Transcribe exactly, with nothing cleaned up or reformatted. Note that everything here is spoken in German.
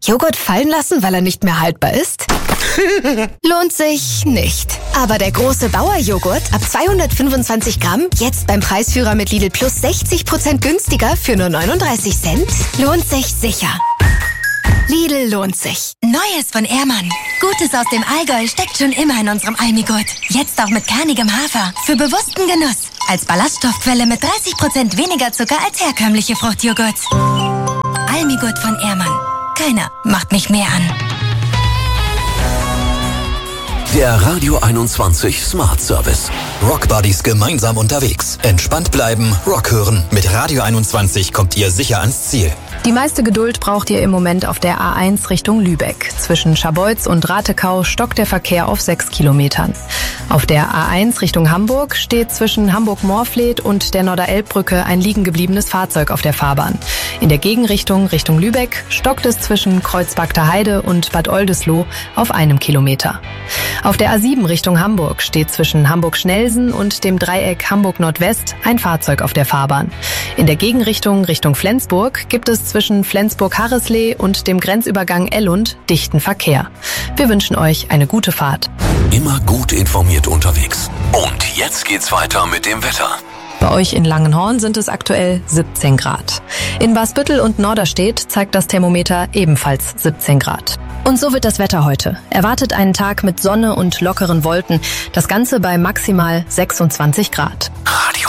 Joghurt fallen lassen, weil er nicht mehr haltbar ist? Lohnt sich nicht. Aber der große Bauer-Joghurt ab zweihundertfünfundzwanzig Gramm, jetzt beim Preisführer mit Lidl Plus sechzig Prozent günstiger für nur neununddreißig Cent, lohnt sich sicher. Lidl lohnt sich. Neues von Ehrmann. Gutes aus dem Allgäu steckt schon immer in unserem Almigurt. Jetzt auch mit kernigem Hafer. Für bewussten Genuss. Als Ballaststoffquelle mit dreißig Prozent weniger Zucker als herkömmliche Fruchtjoghurts. Almigurt von Ehrmann. Keiner macht mich mehr an. Der Radio einundzwanzig Smart Service. Rock Buddies gemeinsam unterwegs. Entspannt bleiben, Rock hören. Mit Radio einundzwanzig kommt ihr sicher ans Ziel. Die meiste Geduld braucht ihr im Moment auf der A eins Richtung Lübeck. Zwischen Scharbeutz und Ratekau stockt der Verkehr auf sechs Kilometern. Auf der A eins Richtung Hamburg steht zwischen Hamburg-Moorfleet und der Norderelbbrücke ein liegen gebliebenes Fahrzeug auf der Fahrbahn. In der Gegenrichtung Richtung Lübeck stockt es zwischen Kreuzbagter Heide und Bad Oldesloe auf einem Kilometer. Auf der A sieben Richtung Hamburg steht zwischen Hamburg-Schnelsen und dem Dreieck Hamburg-Nordwest ein Fahrzeug auf der Fahrbahn. In der Gegenrichtung Richtung Flensburg gibt es zwischen Flensburg-Harreslee und dem Grenzübergang Ellund dichten Verkehr. Wir wünschen euch eine gute Fahrt. Immer gut informiert unterwegs. Und jetzt geht's weiter mit dem Wetter. Bei euch in Langenhorn sind es aktuell siebzehn Grad. In Basbüttel und Norderstedt zeigt das Thermometer ebenfalls siebzehn Grad. Und so wird das Wetter heute. Erwartet einen Tag mit Sonne und lockeren Wolken. Das Ganze bei maximal sechsundzwanzig Grad. Radio